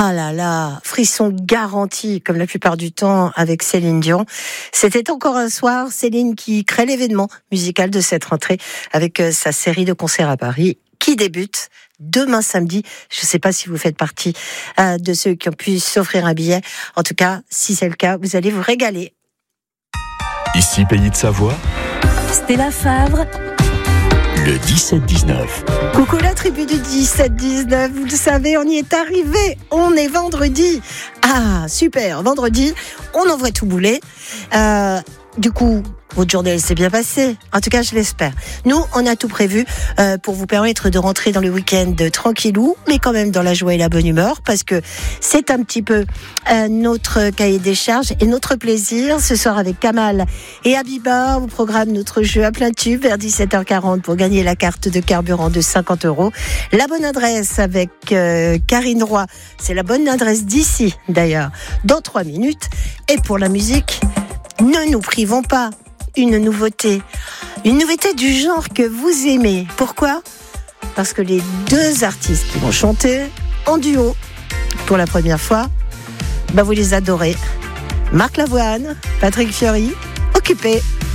Ah là là, frisson garanti, comme la plupart du temps avec Céline Dion. C'était encore un soir, Céline qui crée l'événement musical de cette rentrée avec sa série de concerts à Paris qui débute demain samedi. Je ne sais pas si vous faites partie de ceux qui ont pu s'offrir un billet. En tout cas, si c'est le cas, vous allez vous régaler. Ici Pays de Savoie, Stella Favre, le 17-19. Coucou la tribu du 17-19, vous le savez, on y est arrivé, on est vendredi. Ah, super, vendredi, on envoie tout bouler. Du coup, votre journée, elle s'est bien passée. En tout cas, je l'espère. Nous, on a tout prévu pour vous permettre de rentrer dans le week-end tranquillou, mais quand même dans la joie et la bonne humeur, parce que c'est un petit peu notre cahier des charges et notre plaisir. Ce soir, avec Kamal et Abiba, on programme notre jeu à plein tube vers 17h40 pour gagner la carte de carburant de 50 €. La bonne adresse avec Karine Roy, c'est la bonne adresse d'ici, d'ailleurs, dans 3 minutes. Et pour la musique, ne nous privons pas. Une nouveauté du genre que vous aimez. Pourquoi ? Parce que les deux artistes qui vont chanter en duo pour la première fois, vous les adorez. Marc Lavoine, Patrick Fiori, Occupé.